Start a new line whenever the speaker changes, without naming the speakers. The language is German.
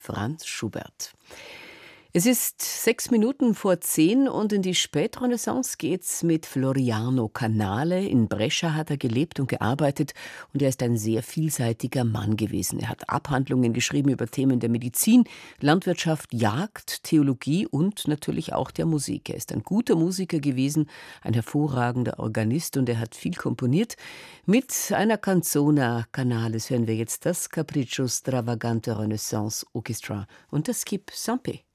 Franz Schubert. Es ist 6 Minuten vor 10 und in die Spätrenaissance geht's mit Floriano Canale. In Brescia hat er gelebt und gearbeitet und er ist ein sehr vielseitiger Mann gewesen. Er hat Abhandlungen geschrieben über Themen der Medizin, Landwirtschaft, Jagd, Theologie und natürlich auch der Musik. Er ist ein guter Musiker gewesen, ein hervorragender Organist und er hat viel komponiert. Mit einer Canzona Canales hören wir jetzt das Capriccio Stravagante Renaissance Orchestra und das Skip Sampé.